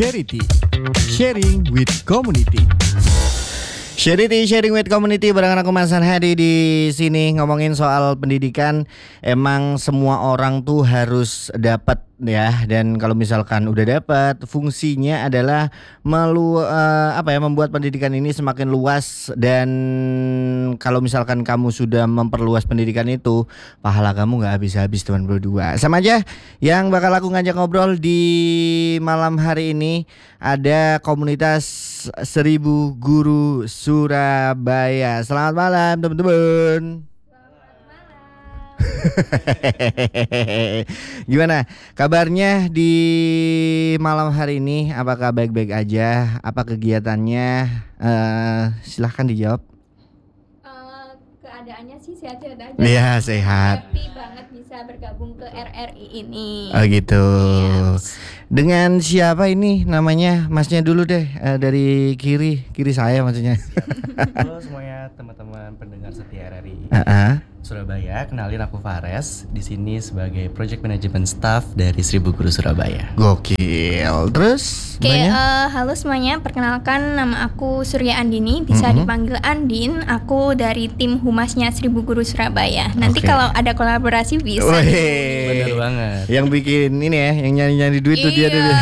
Charity, sharing with community. Charity Sharing with Community barengan aku Mas Hadi di sini ngomongin soal pendidikan. Emang semua orang tuh harus dapat ya, dan kalau misalkan udah dapat, fungsinya adalah membuat pendidikan ini semakin luas. Dan kalau misalkan kamu sudah memperluas pendidikan itu, pahala kamu nggak habis-habis teman berdua. Sama aja yang bakal aku ngajak ngobrol di malam hari ini, ada komunitas 1000 Guru Surabaya. Selamat malam teman-teman. Gimana kabarnya di malam hari ini? Apakah baik-baik aja? Apa kegiatannya? Silahkan dijawab. Keadaannya sih sehat-sehat aja. Iya, sehat. Happy banget bisa bergabung ke RRI ini. Oh gitu. Yes. Dengan siapa ini namanya? Masnya dulu deh, dari kiri saya maksudnya. Halo semuanya teman-teman pendengar setia RRI Surabaya, kenalin aku Fares. Di sini sebagai Project Management Staff dari 1000 Guru Surabaya. Gokil. Terus? Oke, halo semuanya. Perkenalkan, nama aku Surya Andini, bisa dipanggil Andin. Aku dari tim humasnya 1000 Guru Surabaya. Nanti kalau ada kolaborasi bisa. Bener banget. Yang bikin ini ya, yang nyanyi-nyanyi duit tuh dia dulu.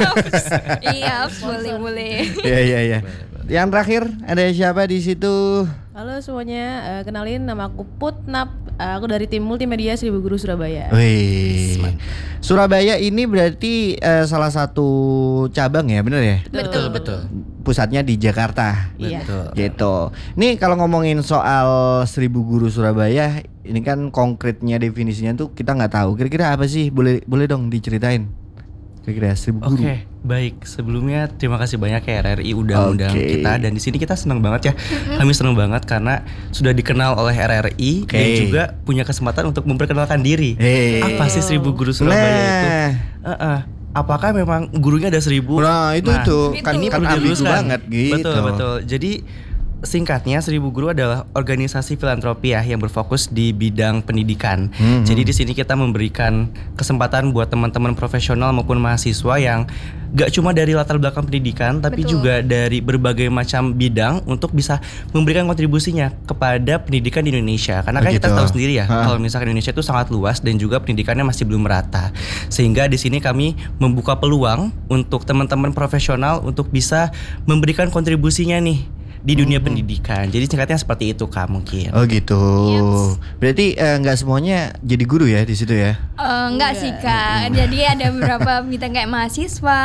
Iya, boleh. Iya. Yang terakhir ada siapa di situ? Halo semuanya, kenalin nama aku Putnap. Aku dari tim multimedia 1000 Guru Surabaya. Wih. Surabaya ini berarti salah satu cabang ya, bener ya? Betul. Pusatnya di Jakarta. Iya. Betul. Gitu. Nih kalau ngomongin soal 1000 Guru Surabaya, ini kan konkretnya definisinya tuh kita nggak tahu. Kira-kira apa sih? Boleh dong diceritain. Kira-kira 1000 Guru. Oke, baik. Sebelumnya terima kasih banyak ya RRI udah undang kita, dan di sini kita senang banget ya. Kami senang banget karena sudah dikenal oleh RRI dan juga punya kesempatan untuk memperkenalkan diri. Apa sih 1000 Guru Surabaya itu? Apakah memang gurunya ada 1000? Nah, itu kan Ini kan perlu ambigu diluruskan. banget gitu. Betul. Jadi singkatnya 1000 Guru adalah organisasi filantropi ya yang berfokus di bidang pendidikan. Jadi di sini kita memberikan kesempatan buat teman-teman profesional maupun mahasiswa yang gak cuma dari latar belakang pendidikan, tapi juga dari berbagai macam bidang untuk bisa memberikan kontribusinya kepada pendidikan di Indonesia. Karena kan kita tahu sendiri ya, kalau misalkan Indonesia itu sangat luas dan juga pendidikannya masih belum merata. Sehingga di sini kami membuka peluang untuk teman-teman profesional untuk bisa memberikan kontribusinya nih di dunia pendidikan. Jadi singkatnya seperti itu Kak mungkin. Oh gitu. Berarti nggak semuanya jadi guru ya di situ ya? Enggak sih Kak. Jadi ada beberapa bidang kayak mahasiswa,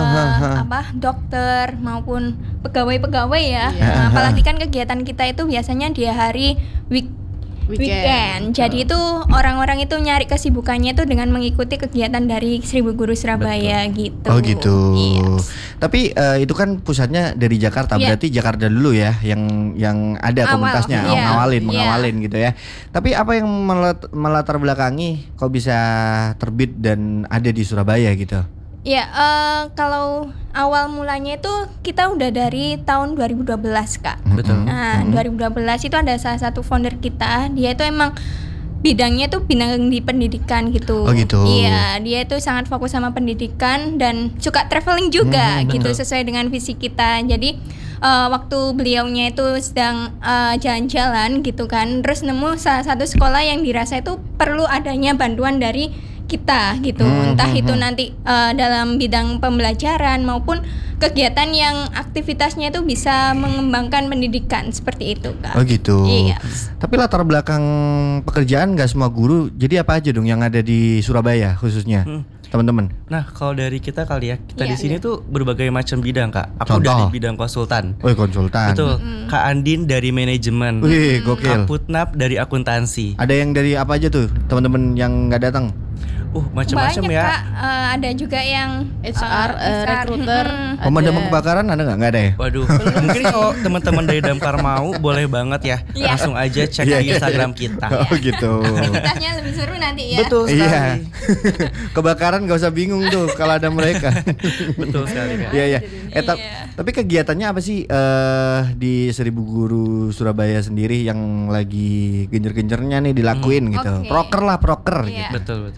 dokter maupun pegawai-pegawai ya. Apalagi kan kegiatan kita itu biasanya di hari weekend. Jadi itu orang-orang itu nyari kesibukannya itu dengan mengikuti kegiatan dari 1000 Guru Surabaya gitu. Oh gitu. Yes. Tapi itu kan pusatnya dari Jakarta, berarti Jakarta dulu ya yang ada komunitasnya, mengawalin gitu ya. Tapi apa yang melatar belakangi kok bisa terbit dan ada di Surabaya gitu? Ya, kalau awal mulanya itu kita udah dari tahun 2012 Kak. Betul. Nah, 2012 itu ada salah satu founder kita, dia itu emang bidangnya tuh bidang di pendidikan gitu. Oh gitu. Iya, dia itu sangat fokus sama pendidikan dan suka traveling juga gitu, sesuai dengan visi kita. Jadi waktu beliaunya itu sedang jalan-jalan gitu kan, terus nemu salah satu sekolah yang dirasa itu perlu adanya bantuan dari kita gitu, entah itu nanti dalam bidang pembelajaran maupun kegiatan yang aktivitasnya itu bisa mengembangkan pendidikan seperti itu Kak. Oh gitu. Iya. Tapi latar belakang pekerjaan nggak semua guru, jadi apa aja dong yang ada di Surabaya khususnya teman-teman? Nah kalau dari kita kali ya, kita di sini tuh berbagai macam bidang Kak. Aku Contoh? dari bidang konsultan. Oh konsultan. Betul. Kak Andin dari manajemen. Wih gokil. Kak Putnap dari akuntansi. Ada yang dari apa aja tuh teman-teman yang nggak datang? Macam-macam banyak ya. Kak, ada juga yang HR, recruiter. Pemadam kebakaran ada nggak? Nggak ada ya? Waduh, mungkin kalau teman-teman dari Damkar mau, boleh banget ya. Langsung aja cek di Instagram kita. Oh gitu. Aktivitasnya lebih seru nanti ya. Betul sekali. Iya. Kebakaran gak usah bingung tuh kalau ada mereka. Betul sekali Kak. Iya. Tapi kegiatannya apa sih di 1000 Guru Surabaya sendiri yang lagi genjer-genjernya nih dilakuin gitu? Oke. Proker gitu. Iya. Betul. Kalau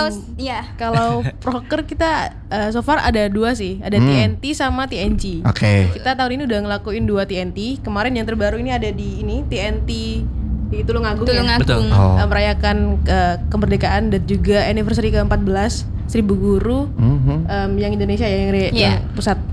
Kalau proker kita so far ada 2 sih, ada TNT sama TNG. Oke. Kita tahun ini udah ngelakuin 2 TNT. Kemarin yang terbaru ini ada di ini TNT di Tulungagung. Betul. Merayakan kemerdekaan dan juga anniversary ke-14 1000 guru yang Indonesia yang pusat.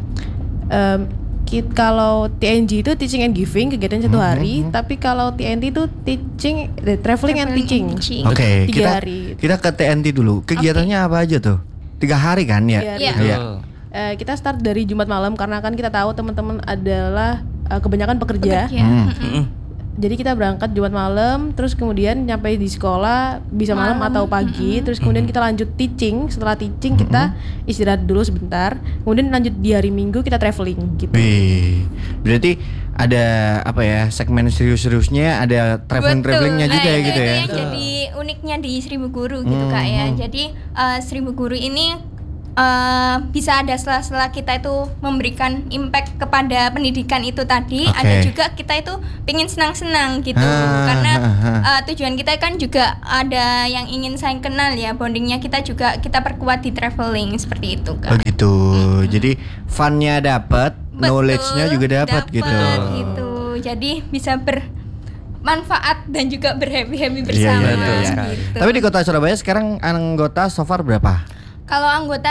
Kalau TNG itu teaching and giving, kegiatan 1 hari, tapi kalau TNT itu teaching, traveling and teaching. Oke, 3 hari. kita ke TNT dulu. Kegiatannya apa aja tuh? 3 hari kan ya? Iya. Kita start dari Jumat malam karena kan kita tahu teman-teman adalah kebanyakan pekerja. Jadi kita berangkat Jumat malam, terus kemudian nyampe di sekolah bisa malam atau pagi, terus kemudian kita lanjut teaching. Setelah teaching kita istirahat dulu sebentar, kemudian lanjut di hari Minggu kita traveling gitu. Wih, berarti ada apa ya, segmen serius-seriusnya, ada travelingnya juga ya gitu ya. Itu yang jadi uniknya di 1000 guru gitu Kak ya. Jadi 1000 guru ini bisa ada sela-sela kita itu memberikan impact kepada pendidikan itu tadi. Ada juga kita itu pengen senang-senang gitu, karena tujuan kita kan juga ada yang ingin saling kenal ya, bondingnya kita juga kita perkuat di traveling seperti itu Kak. Begitu. Jadi funnya dapat, knowledge-nya juga dapat gitu. Jadi bisa bermanfaat dan juga berhappy bersama. Iya. Gitu. Tapi di kota Surabaya sekarang anggota so far berapa? Kalau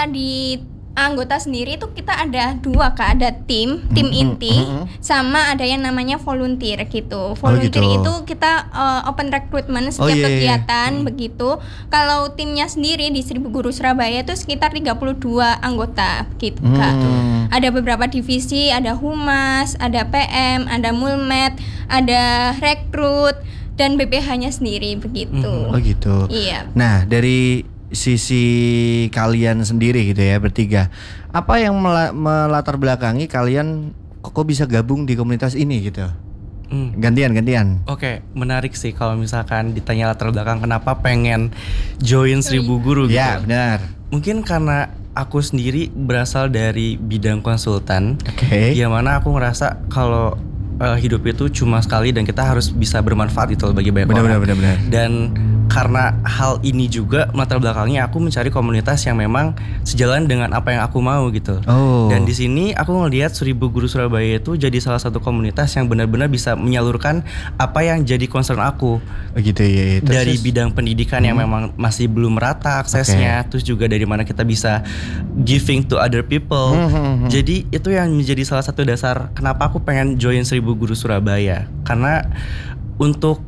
anggota sendiri itu kita ada 2 Kak, ada tim inti sama ada yang namanya volunteer gitu. Volunteer itu kita open recruitment setiap kegiatan begitu. Kalau timnya sendiri di 1000 guru Surabaya itu sekitar 32 anggota gitu Kak. Ada beberapa divisi, ada humas, ada PM, ada mulmed, ada rekrut dan BPH-nya sendiri begitu. Oh gitu. Iya. Nah, dari sisi kalian sendiri gitu ya bertiga, apa yang melatar belakangi kalian kok bisa gabung di komunitas ini gitu? Gantian. Oke, menarik sih kalau misalkan ditanya latar belakang kenapa pengen join 1000 guru gitu. Ya benar. Mungkin karena aku sendiri berasal dari bidang konsultan. Yang mana aku ngerasa kalau hidup itu cuma sekali dan kita harus bisa bermanfaat gitu bagi banyak orang. Benar. Dan karena hal ini juga latar belakangnya aku mencari komunitas yang memang sejalan dengan apa yang aku mau gitu. Dan di sini aku ngelihat 1000 guru Surabaya itu jadi salah satu komunitas yang benar-benar bisa menyalurkan apa yang jadi concern aku. Gitu ya. Dari bidang pendidikan yang memang masih belum merata aksesnya, terus juga dari mana kita bisa giving to other people. Jadi itu yang menjadi salah satu dasar kenapa aku pengen join 1000 guru Surabaya. Karena untuk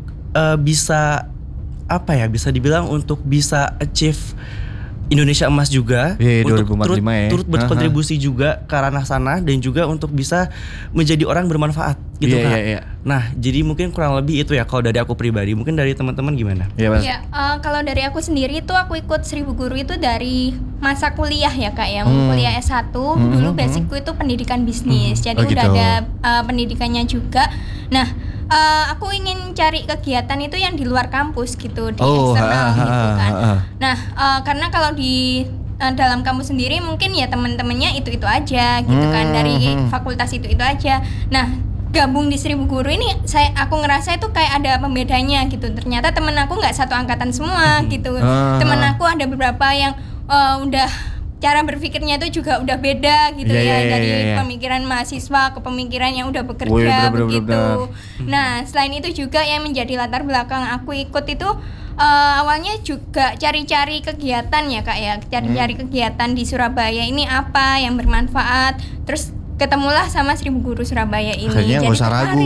bisa bisa dibilang untuk bisa achieve Indonesia Emas juga, untuk 2045 turut berkontribusi juga ke ranah sana dan juga untuk bisa menjadi orang bermanfaat gitu Kak. Nah, jadi mungkin kurang lebih itu ya kalau dari aku pribadi. Mungkin dari teman-teman gimana? Kalau dari aku sendiri itu aku ikut 1000 guru itu dari masa kuliah ya Kak ya. Kuliah S1 dulu basicku itu pendidikan bisnis. Jadi udah ada pendidikannya juga. Nah, aku ingin cari kegiatan itu yang di luar kampus gitu, di eksternal gitu kan. Nah, karena kalau di dalam kampus sendiri mungkin ya teman-temannya itu aja gitu kan, dari fakultas itu aja. Nah, gabung di 1000 guru ini aku ngerasa itu kayak ada pembedanya gitu. Ternyata temen aku nggak satu angkatan semua gitu. Temen aku ada beberapa yang udah cara berpikirnya itu juga udah beda gitu dari pemikiran mahasiswa ke pemikiran yang udah bekerja begitu. Nah, selain itu juga yang menjadi latar belakang aku ikut itu awalnya juga cari-cari kegiatan ya Kak ya. Cari-cari kegiatan di Surabaya ini apa yang bermanfaat. Terus ketemulah sama 1000 guru Surabaya ini. Akhirnya nggak usah ragu.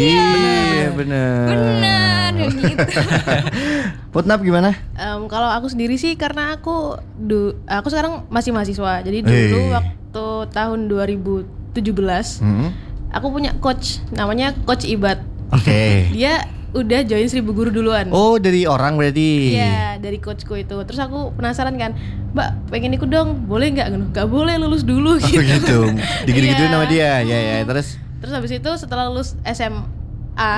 Iya, bener gitu. Putnap gimana? Kalau aku sendiri sih karena aku sekarang masih mahasiswa. Jadi dulu waktu tahun 2017 aku punya coach namanya Coach Ibad. Dia udah join 1000 guru duluan. Oh, dari orang berarti? Iya, dari coachku itu. Terus aku penasaran kan, Mbak pengen ikut dong, boleh nggak? Nggak boleh, lulus dulu gitu. Oh gitu, digini-gituin sama dia. Ya, terus habis itu setelah lulus SMA,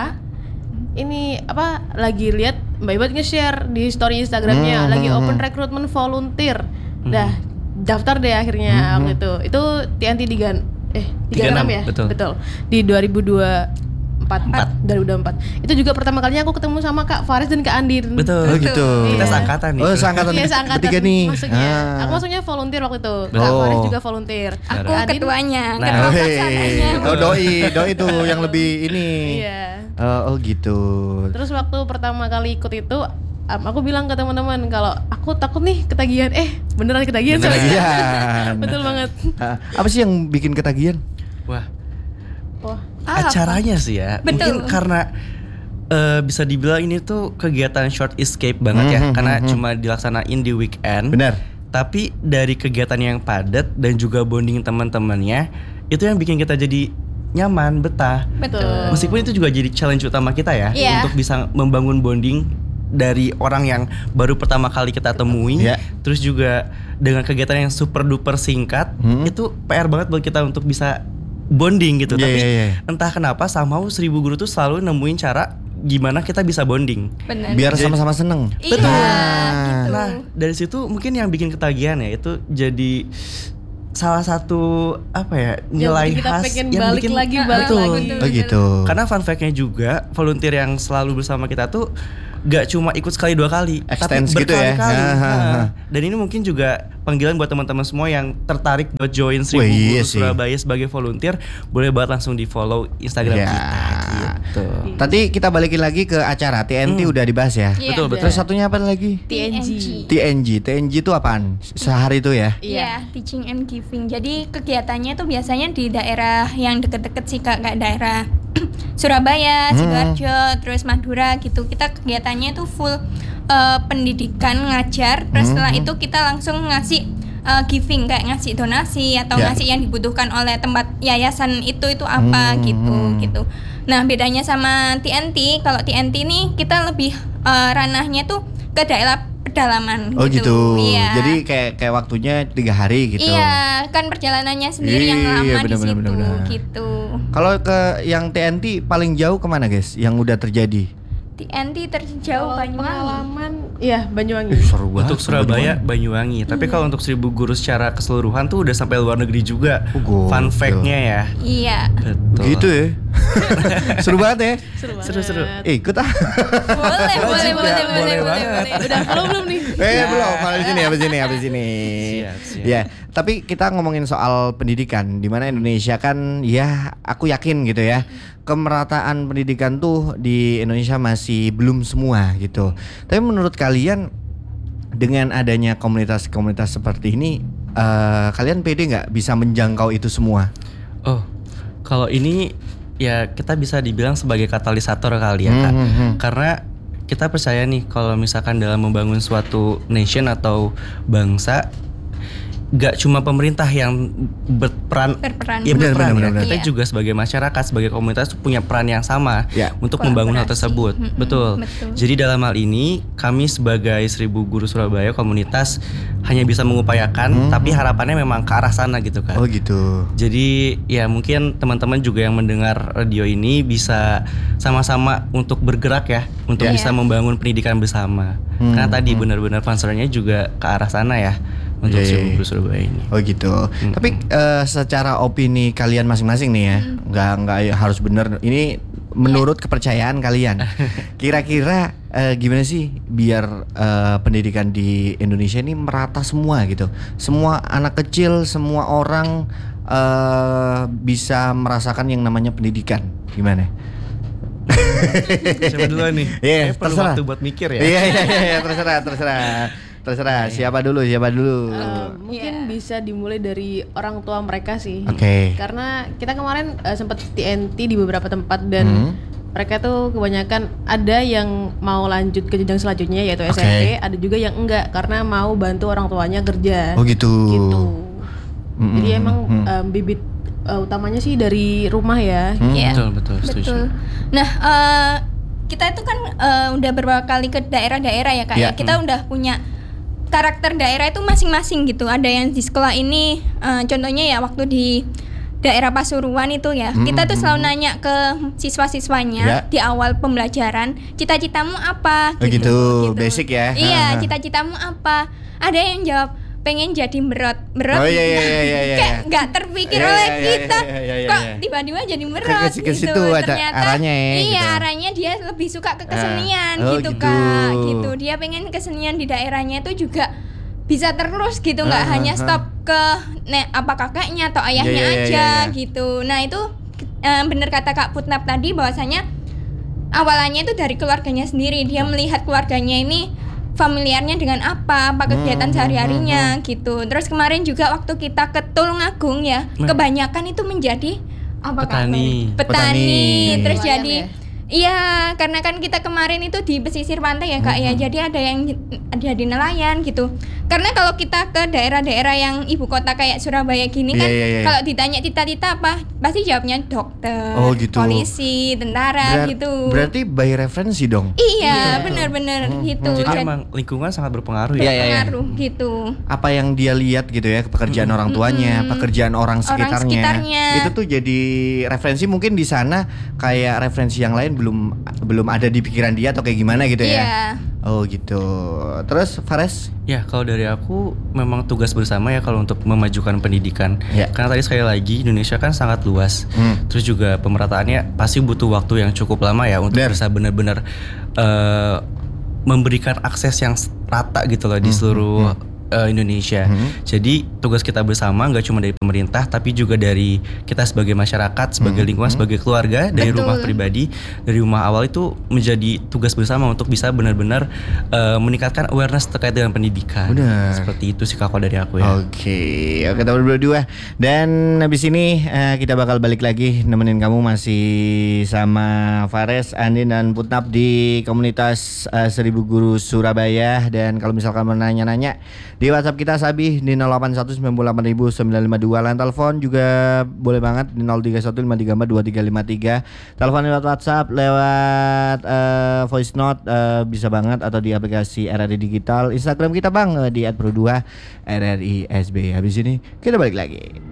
ini lagi lihat Mbak Ibad nge-share di story Instagramnya lagi open recruitment volunteer. Dah daftar deh akhirnya waktu itu TNT 36 ya? Betul. Di 2024 2004. Itu juga pertama kalinya aku ketemu sama Kak Faris dan Kak Andin. Betul. Oh gitu. Kita Iya. seangkatan nih. Oh, seangkatan Iya, seangkatan bertiga nih. masuknya. Ah. Aku masuknya volunteer waktu itu. Kak Oh. Faris juga volunteer. Aku Kak Andin- ketuanya, Nah, ketua Hei. pelaksananya. Oh, doi tuh yang lebih ini. Iya. Oh gitu. Terus waktu pertama kali ikut itu aku bilang ke teman-teman kalau aku takut nih ketagihan. Beneran ketagihan. Ketagihan. Betul banget. Apa sih yang bikin ketagihan? Wah, Wah. acaranya sih ya. Betul. Mungkin karena bisa dibilang ini tuh kegiatan short escape banget ya, karena cuma dilaksanain di weekend. Benar. Tapi dari kegiatan yang padat dan juga bonding teman-temannya, itu yang bikin kita jadi nyaman, betah. Betul. Meskipun itu juga jadi challenge utama kita ya, Iya. untuk bisa membangun bonding dari orang yang baru pertama kali kita temui. Iya. Terus juga dengan kegiatan yang super duper singkat, itu PR banget buat kita untuk bisa bonding gitu. Iya, Tapi iya, iya. entah kenapa somehow Seribu Guru tuh selalu nemuin cara gimana kita bisa bonding. Benar. Biar sama-sama seneng. Iya, gitu. Nah, dari situ mungkin yang bikin ketagihan ya itu jadi salah satu apa ya, nilai bikin kita khas pengen yang balik bikin lagi, balik betul. lagi. Oh gitu. Karena fun fact-nya juga volunteer yang selalu bersama kita tuh gak cuma ikut sekali 2 kali, Extends tapi gitu ya. berkali-kali. Ha. Nah, dan ini mungkin juga panggilan buat teman-teman semua yang tertarik buat join Seribu Wah, iya Guru sih. Surabaya sebagai volunteer, boleh banget langsung di follow Instagram Ya. kita gitu. Tadi kita balikin lagi ke acara TNT udah dibahas ya. Iya. Betul, betul. Terus satunya apa lagi? TNG. TNG itu apaan? Sehari itu ya? Iya, teaching and giving. Jadi kegiatannya tuh biasanya di daerah yang deket-deket sih Kak, kayak daerah Surabaya, Sidoarjo, terus Madura gitu. Kita kegiatannya tuh full pendidikan, ngajar. Terus setelah itu kita langsung ngasih giving, kayak ngasih donasi atau Ya. ngasih yang dibutuhkan oleh tempat yayasan itu apa gitu. Nah, bedanya sama TNT, kalau TNT nih kita lebih ranahnya tuh ke daerah pedalaman Oh gitu. Iya. Jadi kayak waktunya 3 hari gitu. Iya, kan perjalanannya sendiri yang Iya, lama di benar, situ benar. gitu. Kalau ke yang TNT paling jauh kemana guys? Yang udah terjadi? TNT terjauh Banyuwangi. Pengalaman. Iya, Banyuwangi. Seru banget. Untuk Surabaya, Banyuwangi. Tapi kalau untuk Seribu Guru secara keseluruhan tuh udah sampai luar negeri juga. Oh, Fun gokil. fact-nya ya. Iya. Betul. Gitu ya. Seru banget ya. Seru-seru. Ikut ah. Boleh. Udah belum nih? Belum. Habis sini. Siap. Ya, tapi kita ngomongin soal pendidikan, di mana Indonesia kan ya aku yakin gitu ya, kemerataan pendidikan tuh di Indonesia masih belum semua gitu. Tapi menurut kalian dengan adanya komunitas-komunitas seperti ini, kalian pede nggak bisa menjangkau itu semua? Oh, kalau ini ya kita bisa dibilang sebagai katalisator kali ya Kak. Karena kita percaya nih kalau misalkan dalam membangun suatu nation atau bangsa, gak cuma pemerintah yang berperan. Iya, berperan benar. ya. Kita Iya. juga sebagai masyarakat, sebagai komunitas punya peran yang sama Ya. untuk membangun hal Kolaborasi. tersebut. Betul. betul. Jadi dalam hal ini kami sebagai Seribu Guru Surabaya komunitas hanya bisa mengupayakan, tapi harapannya memang ke arah sana gitu kan. Oh gitu. Jadi ya mungkin teman-teman juga yang mendengar radio ini bisa sama-sama untuk bergerak ya, untuk Ya. bisa membangun pendidikan bersama. Karena tadi benar-benar concernnya juga ke arah sana ya untuk Iya, iya, Seribu iya. Guru Surabaya ini. Oh gitu. Tapi secara opini kalian masing-masing nih ya, nggak harus bener. Ini menurut kepercayaan kalian. Kira-kira gimana sih biar pendidikan di Indonesia ini merata semua gitu. Semua anak kecil, semua orang bisa merasakan yang namanya pendidikan. Gimana? Siapa duluan nih? Iya, Kayaknya perlu terserah. waktu buat mikir ya. Iya, terserah. Siapa dulu? Mungkin bisa dimulai dari orang tua mereka sih. Oke. Karena kita kemarin sempat TNT di beberapa tempat dan mereka tuh kebanyakan ada yang mau lanjut ke jenjang selanjutnya yaitu Oke. SMP, ada juga yang enggak karena mau bantu orang tuanya kerja. Oh gitu. Gitu. Jadi emang bibit utamanya sih dari rumah ya. Iya. Betul, setuju. Betul. Nah, kita itu kan udah beberapa kali ke daerah-daerah ya Kak. Iya. Ya. Kita udah punya karakter daerah itu masing-masing gitu. Ada yang di sekolah ini, contohnya ya waktu di daerah Pasuruan itu ya, kita tuh selalu nanya ke siswa-siswanya Ya. di awal pembelajaran, cita-citamu apa? Oh gitu, basic ya. Iya, cita-citamu apa? Ada yang jawab pengen jadi merot Oh iya iya. kayak nggak terpikir Iya, oleh iya, kita iya. kok tiba-tiba jadi merot Ke gitu. situ ada Ternyata arahnya ya, iya gitu. arahnya dia lebih suka ke kesenian Oh, gitu gitu. Kak gitu. Dia pengen kesenian di daerahnya itu juga bisa terus gitu, nggak hanya stop ke apa kakaknya atau ayahnya Iya, iya, aja iya. gitu. Nah itu bener kata Kak Putnap tadi bahwasanya awalnya itu dari keluarganya sendiri. Dia melihat keluarganya ini familiarnya dengan apa kegiatan sehari-harinya gitu. Terus kemarin juga waktu kita ke Tulungagung ya, kebanyakan itu menjadi apa Kak? Petani. Petani. Terus Nelayan jadi ya? iya, karena kan kita kemarin itu di pesisir pantai ya Kak ya. Jadi ada yang jadi nelayan gitu. Karena kalau kita ke daerah-daerah yang ibu kota kayak Surabaya gini kan, Iya. kalau ditanya cita-cita apa, pasti jawabnya dokter, Oh, gitu. polisi, tentara gitu. Berarti by referensi dong. Iya, benar-benar gitu. Jadi emang lingkungan sangat berpengaruh Iya, ya. iya. Pengaruh gitu. Apa yang dia lihat gitu ya, pekerjaan orang tuanya, pekerjaan orang sekitarnya. sekitarnya. Itu tuh jadi referensi, mungkin di sana kayak referensi yang lain belum ada di pikiran dia atau kayak gimana gitu ya. Iya. Oh gitu. Terus Fares? Ya kalau dari aku memang tugas bersama ya kalau untuk memajukan pendidikan. Ya. Karena tadi sekali lagi Indonesia kan sangat luas. Terus juga pemerataannya pasti butuh waktu yang cukup lama ya untuk Benar. bisa benar-benar memberikan akses yang rata gitu loh di seluruh Indonesia. Jadi tugas kita bersama nggak cuma dari pemerintah tapi juga dari kita sebagai masyarakat, sebagai lingkungan, sebagai keluarga, dari Betul. rumah pribadi, dari rumah awal itu menjadi tugas bersama untuk bisa benar-benar meningkatkan awareness terkait dengan pendidikan. Benar. Seperti itu sih kalau dari aku ya. Oke, teman berdua. Dan habis ini kita bakal balik lagi nemenin kamu masih sama Fares, Andin dan Putnap di komunitas 1000 Guru Surabaya. Dan kalau misalkan mau nanya-nanya di WhatsApp kita Sabi di 08198952. Line telepon juga boleh banget di 0315342353. Telepon lewat WhatsApp, lewat voice note bisa banget, atau di aplikasi RRI Digital. Instagram kita Bang di @pro2 RRI SB. Habis ini kita balik lagi.